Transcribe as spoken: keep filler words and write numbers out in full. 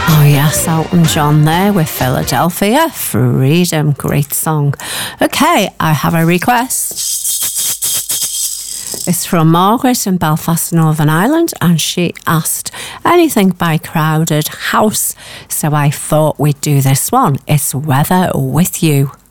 Oh yes, Elton John there with Philadelphia Freedom. Great song. Okay, I have a request. It's from Margaret in Belfast, Northern Ireland, and she asked anything by Crowded House. So I thought we'd do this one. It's Weather With You.